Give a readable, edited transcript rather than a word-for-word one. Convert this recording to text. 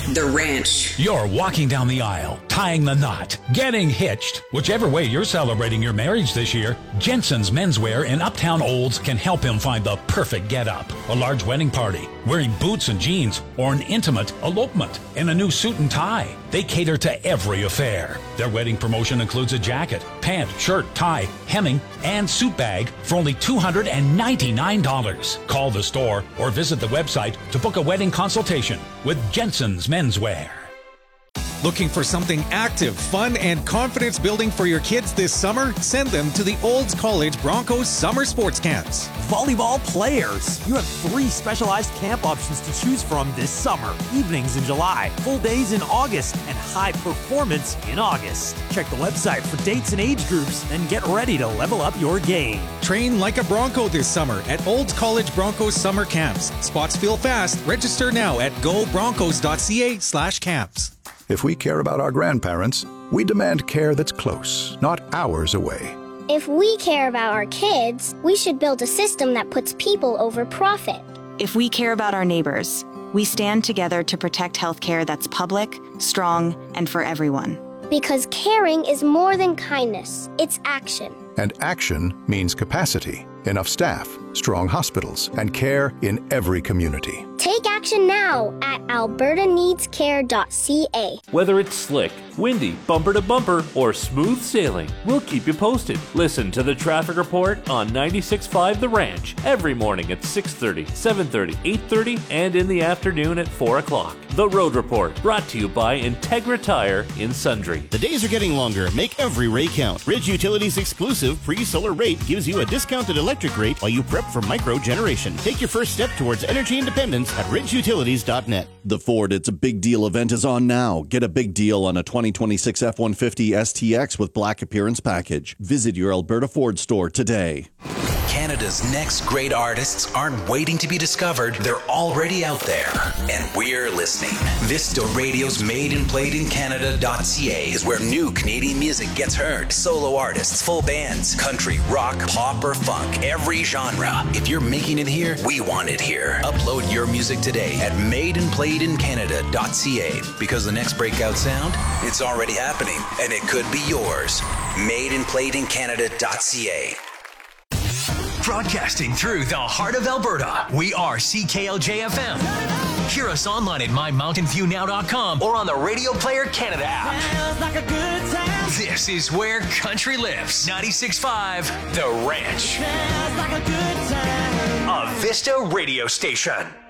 The Ranch. You're walking down the aisle, tying the knot, getting hitched. Whichever way you're celebrating your marriage this year, Jensen's Menswear in Uptown Olds can help him find the perfect get-up. A large wedding party, wearing boots and jeans, or an intimate elopement in a new suit and tie. They cater to every affair. Their wedding promotion includes a jacket, pant, shirt, tie, hemming, and suit bag for only $299. Call the store or visit the website to book a wedding consultation with Jensen's Menswear. Looking for something active, fun, and confidence-building for your kids this summer? Send them to the Olds College Broncos Summer Sports Camps. Volleyball players. You have 3 specialized camp options to choose from this summer. Evenings in July, full days in August, and high performance in August. Check the website for dates and age groups and get ready to level up your game. Train like a Bronco this summer at Olds College Broncos Summer Camps. Spots fill fast. Register now at gobroncos.ca/camps. If we care about our grandparents, we demand care that's close, not hours away. If we care about our kids, we should build a system that puts people over profit. If we care about our neighbors, we stand together to protect healthcare that's public, strong, and for everyone. Because caring is more than kindness, it's action. And action means capacity, enough staff, strong hospitals, and care in every community. Take action now at albertaneedscare.ca. Whether it's slick, windy, bumper to bumper, or smooth sailing, we'll keep you posted. Listen to the traffic report on 96.5 The Ranch every morning at 6:30, 7:30, 8:30, and in the afternoon at 4 o'clock. The Road Report, brought to you by Integra Tire in Sundre. The days are getting longer. Make every ray count. Ridge Utilities' exclusive pre-solar rate gives you a discounted electric rate while you prep for micro-generation. Take your first step towards energy independence at ridgeutilities.net. The Ford It's a Big Deal event is on now. Get a big deal on a 2026 F-150 STX with Black Appearance Package. Visit your Alberta Ford store today. Canada's next great artists aren't waiting to be discovered. They're already out there, and we're listening. Vista Radio's MadeandPlayedInCanada.ca is where new Canadian music gets heard. Solo artists, full bands, country, rock, pop, or funk, every genre. If you're making it here, we want it here. Upload your music today at MadeandPlayedInCanada.ca, because the next breakout sound, it's already happening, and it could be yours. MadeandPlayedInCanada.ca. Broadcasting through the heart of Alberta, we are CKLJ-FM. Hear us online at mymountainviewnow.com or on the Radio Player Canada app. Like a good time. This is where country lives. 96.5 The Ranch. Like a good time. A Vista radio station.